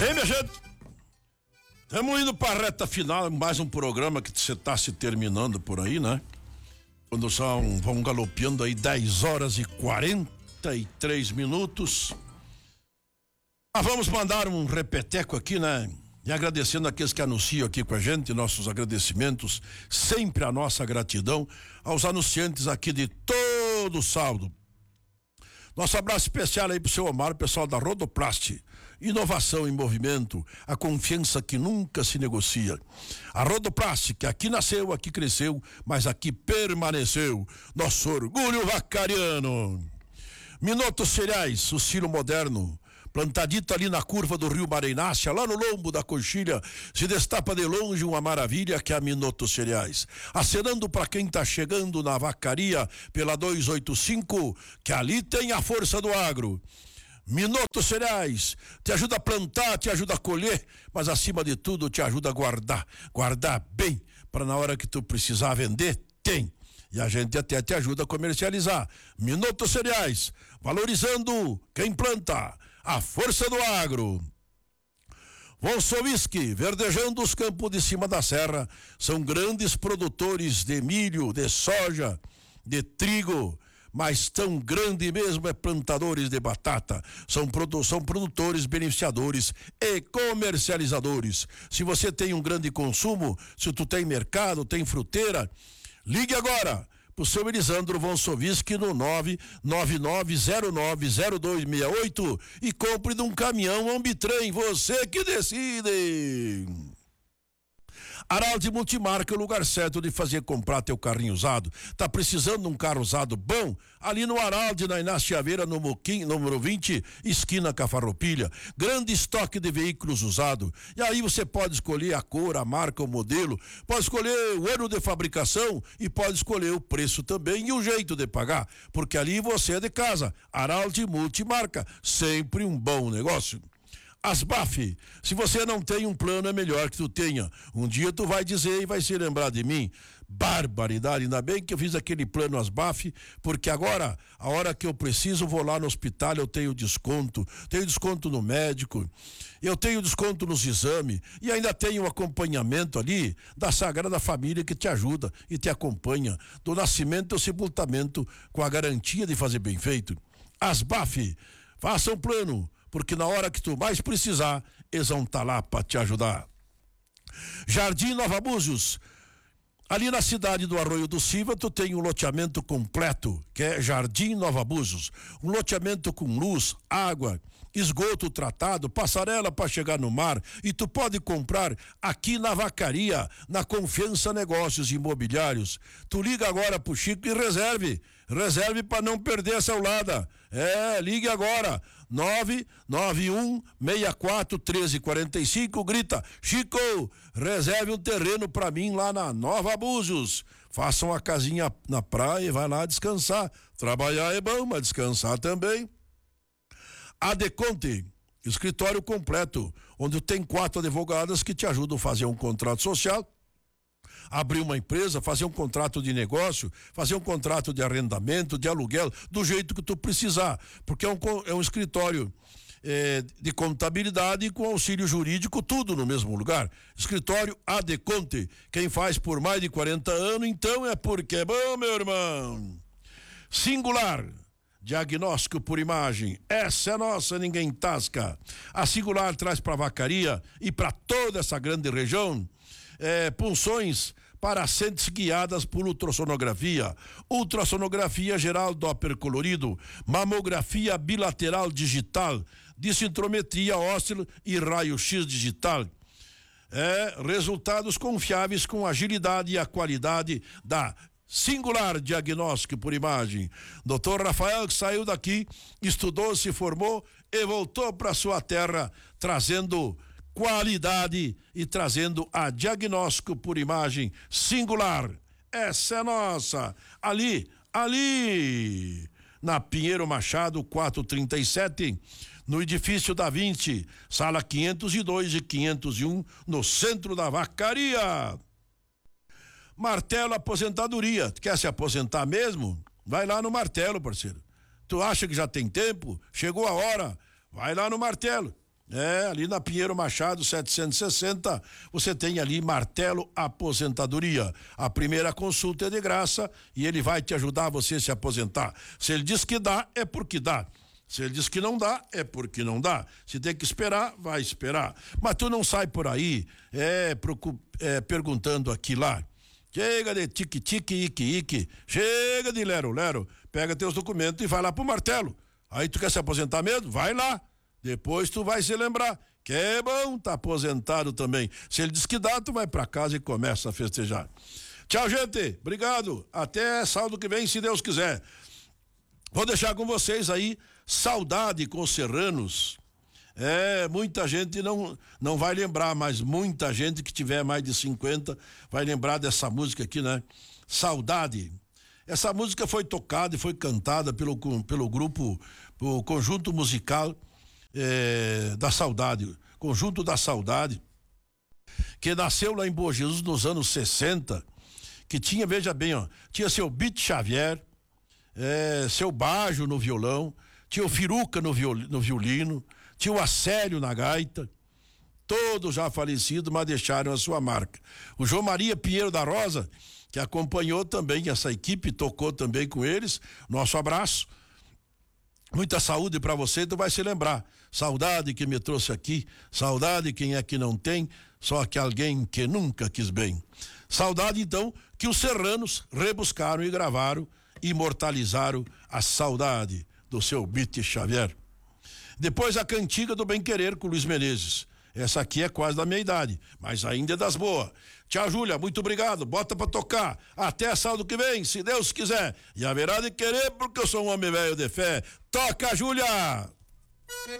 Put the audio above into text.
Ei, minha gente, estamos indo para a reta final, mais um programa que você está se terminando por aí, né? Quando vão galopeando aí 10 horas e 43 minutos. Vamos mandar um repeteco aqui, né? E agradecendo aqueles que anunciam aqui com a gente, nossos agradecimentos, sempre a nossa gratidão aos anunciantes aqui de todo sábado. Nosso abraço especial aí pro seu Omar, pessoal da Rodoplast. Inovação em movimento, a confiança que nunca se negocia. A Rodoplast, que aqui nasceu, aqui cresceu, mas aqui permaneceu. Nosso orgulho vacariano. Minuto Cereais, o silo moderno. Plantadito ali na curva do Rio Mareinácia, lá no lombo da coxilha, se destapa de longe uma maravilha que é a Minuto Cereais. Acenando para quem tá chegando na vacaria pela 285, que ali tem a força do agro. Minuto Cereais, te ajuda a plantar, te ajuda a colher, mas acima de tudo te ajuda a guardar bem, para na hora que tu precisar vender, tem. E a gente até te ajuda a comercializar. Minuto Cereais, valorizando quem planta. A força do agro. Volsowiski, verdejando os campos de cima da serra, são grandes produtores de milho, de soja, de trigo, mas tão grande mesmo é plantadores de batata. São produtores, beneficiadores e comercializadores. Se você tem um grande consumo, se tu tem mercado, tem fruteira, ligue agora pro seu Elisandro Volsowiski no 999090268 e compre de um caminhão Ambitrem, você que decide. Araldi Multimarca é o lugar certo de comprar teu carrinho usado. Tá precisando de um carro usado bom? Ali no Araldi, na Inácio Chaveira, no Moquim, número 20, esquina com a Farroupilha. Grande estoque de veículos usados. E aí você pode escolher a cor, a marca, o modelo, pode escolher o ano de fabricação e pode escolher o preço também e o jeito de pagar, porque ali você é de casa. Araldi Multimarca, sempre um bom negócio. Asbaf, se você não tem um plano, é melhor que tu tenha. Um dia tu vai dizer e vai se lembrar de mim. Barbaridade, ainda bem que eu fiz aquele plano Asbaf, porque agora, a hora que eu preciso, vou lá no hospital, eu tenho desconto no médico, eu tenho desconto nos exames, e ainda tenho o acompanhamento ali da Sagrada Família que te ajuda e te acompanha, do nascimento ao sepultamento, com a garantia de fazer bem feito. Asbaf, faça um plano, porque na hora que tu mais precisar, eles vão estar lá para te ajudar. Jardim Nova Búzios, ali na cidade do Arroio do Silva, tu tem um loteamento completo, que é Jardim Nova Búzios. Um loteamento com luz, água, esgoto tratado, passarela para chegar no mar, e tu pode comprar aqui na Vacaria, na Confiança Negócios Imobiliários. Tu liga agora pro Chico e reserve para não perder essa aulada. Ligue agora, 991641345, grita: Chico, reserve um terreno para mim lá na Nova Búzios. Faça uma casinha na praia e vai lá descansar. Trabalhar é bom, mas descansar também. Adeconte, escritório completo, onde tem 4 advogadas que te ajudam a fazer um contrato social, abrir uma empresa, fazer um contrato de negócio, fazer um contrato de arrendamento, de aluguel, do jeito que tu precisar, porque é um escritório de contabilidade com auxílio jurídico, tudo no mesmo lugar. Escritório Adeconte, quem faz por mais de 40 anos, então é porque é bom, meu irmão. Singular, diagnóstico por imagem, essa é nossa, ninguém tasca. A Singular traz para Vacaria e para toda essa grande região punções para assentes guiadas por ultrassonografia geral Doppler colorido, mamografia bilateral digital, densitometria óssea e raio-x digital. Resultados confiáveis com agilidade e a qualidade da Singular Diagnóstico por Imagem. Dr. Rafael, que saiu daqui, estudou, se formou e voltou para sua terra, trazendo qualidade e trazendo a Diagnóstico por Imagem Singular. Essa é nossa. Ali, na Pinheiro Machado 437, no edifício da 20, sala 502 e 501, no centro da Vacaria. Martelo Aposentadoria. Tu quer se aposentar mesmo? Vai lá no Martelo, parceiro. Tu acha que já tem tempo? Chegou a hora. Vai lá no Martelo. Ali na Pinheiro Machado 760, você tem ali Martelo Aposentadoria. A primeira consulta é de graça e ele vai te ajudar a você se aposentar. Se ele diz que dá, é porque dá. Se ele diz que não dá, é porque não dá. Se tem que esperar, vai esperar. Mas tu não sai por aí perguntando aqui lá. Chega de tique-tique, ique-ique. Chega de lero-lero. Pega teus documentos e vai lá pro Martelo. Aí tu quer se aposentar mesmo? Vai lá. Depois tu vai se lembrar que é bom tá aposentado também. Se ele diz que dá, tu vai pra casa e começa a festejar. Tchau, gente. Obrigado. Até sábado que vem, se Deus quiser. Vou deixar com vocês aí Saudade com os Serranos. Muita gente não vai lembrar, mas muita gente que tiver mais de 50 vai lembrar dessa música aqui, né? Saudade. Essa música foi tocada e foi cantada pelo grupo, o conjunto musical da Saudade, Conjunto da Saudade, que nasceu lá em Bom Jesus nos anos 60, que tinha, veja bem, tinha seu Bito Xavier, seu Bajo no violão, tinha o Firuca no violino, tinha o Acélio na gaita, todos já falecidos, mas deixaram a sua marca. O João Maria Pinheiro da Rosa, que acompanhou também essa equipe, tocou também com eles, nosso abraço. Muita saúde para você, tu vai se lembrar. Saudade que me trouxe aqui, saudade quem é que não tem, só que alguém que nunca quis bem. Saudade, então, que os serranos rebuscaram e gravaram, imortalizaram a saudade do seu Bito Xavier. Depois a cantiga do Bem Querer com Luiz Menezes. Essa aqui é quase da minha idade, mas ainda é das boas. Tchau, Júlia, muito obrigado. Bota pra tocar. Até sábado que vem, se Deus quiser. E haverá de querer, porque eu sou um homem velho de fé. Toca, Júlia!